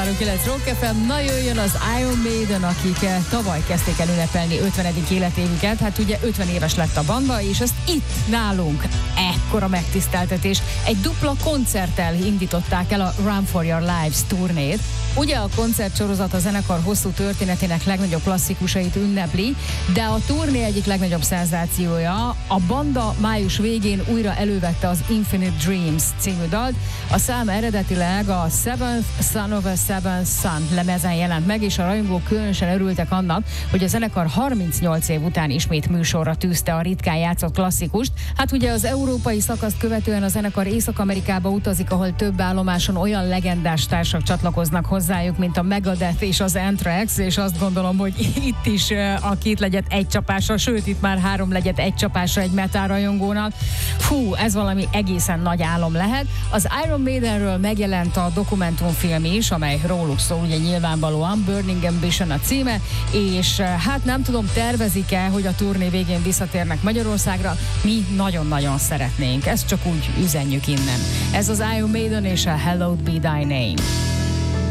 106.9 Rock FM. Na jöjjön az Iron Maiden, akik tavaly kezdték el ünnepelni 50. életévüket. Hát ugye 50 éves lett a banda, és ezt itt nálunk ekkora megtiszteltetés. Egy dupla koncerttel indították el a Run for Your Lives turnét. Ugye a koncertsorozat a zenekar hosszú történetének legnagyobb klasszikusait ünnepli, de a turné egyik legnagyobb szenzációja, a banda május végén újra elővette az Infinite Dreams című dalt. A szám eredetileg a Seventh Son of a Seventh Son lemezen jelent meg, és a rajongók különösen örültek annak, hogy a zenekar 38 év után ismét műsorra tűzte a ritkán játszott klasszikust. Hát ugye az európai szakaszt követően a zenekar Észak-Amerikába utazik, ahol több állomáson olyan legendás társak csatlakoznak hozzájuk, mint a Megadeth és az Anthrax, és azt gondolom, hogy itt is a két legyet egy csapásra, sőt itt már 3 legyet egy csapásra egy metal rajongónak. Fú, ez valami egészen nagy álom lehet. Az Iron Maidenről megjelent a dokumentumfilm is, amely róluk szól, ugye nyilvánvalóan, Burning Ambition a címe, és hát nem tudom, tervezik-e, hogy a turné végén visszatérnek Magyarországra. Mi nagyon-nagyon szeretnénk. Ezt csak úgy üzenjük innen. Ez az Iron Maiden és a Hallowed Be Thy Name.